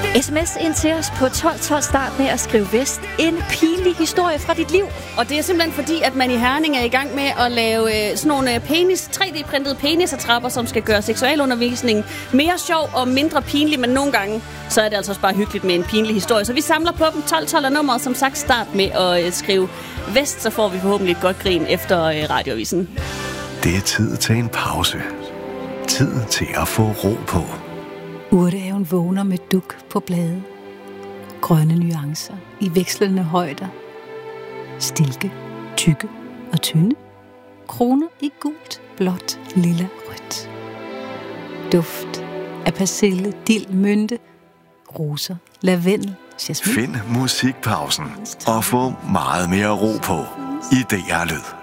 SMS ind til os på 1212 start med at skrive Vest. En pinlig historie fra dit liv. Og det er simpelthen fordi, at man i Herning er i gang med at lave sådan nogle 3D-printede penisattrapper, som skal gøre seksualundervisning mere sjov og mindre pinlig, men nogle gange så er det altså også bare hyggeligt med en pinlig historie. Så vi samler på dem. 1212 er nummeret, som sagt, start med at skrive Vest, så får vi forhåbentlig et godt grin efter radioavisen. Det er tid til en pause. Tid til at få ro på. Urtehaven vågner med duk på blade. Grønne nuancer i vekslende højder. Stilke, tykke og tynde. Kroner i gult, blåt, lilla, rødt. Duft af persille, dild, mynte, roser, lavendel, jasmin. Find musikpausen og få meget mere ro på i DR Lyd.